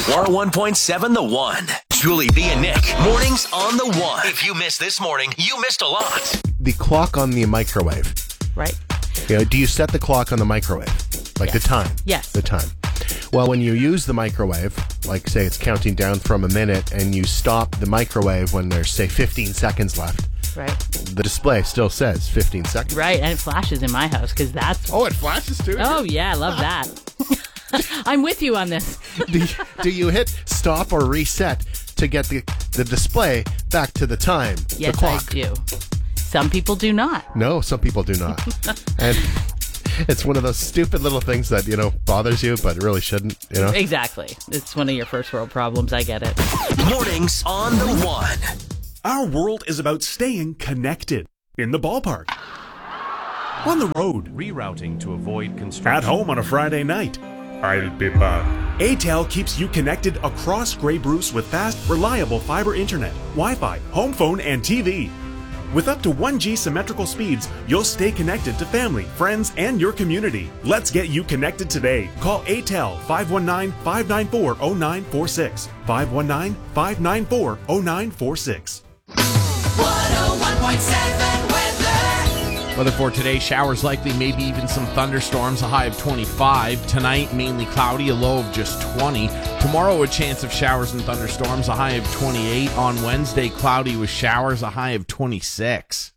101.7 The One. Julie, B, and Nick. Mornings on The One. If you missed this morning, you missed a lot. The clock on the microwave. Right. Do you set the clock on the microwave? Like the time? Yes. The time. Well, when you use the microwave, like say it's counting down from a minute, and you stop the microwave when there's, say, 15 seconds left. Right. The display still says 15 seconds. Right, and it flashes in my house because that's... Oh, it flashes too? Oh, yeah, I love that. I'm with you on this. Do you hit stop or reset to get the display back to the time? Yes, the clock? I do. Some people do not. No, some people do not. And it's one of those stupid little things that, bothers you, but really shouldn't, Exactly. It's one of your first world problems. I get it. Mornings on The One. Our world is about staying connected. In the ballpark. On the road. Rerouting to avoid construction. At home on a Friday night. I'll be back. ATEL keeps you connected across Grey Bruce with fast, reliable fiber internet, Wi-Fi, home phone, and TV. With up to 1G symmetrical speeds, you'll stay connected to family, friends, and your community. Let's get you connected today. Call ATEL 519-594-0946. 519-594-0946. 101.7 Weather for today, showers likely, maybe even some thunderstorms, a high of 25. Tonight, mainly cloudy, a low of just 20. Tomorrow, a chance of showers and thunderstorms, a high of 28. On Wednesday, cloudy with showers, a high of 26.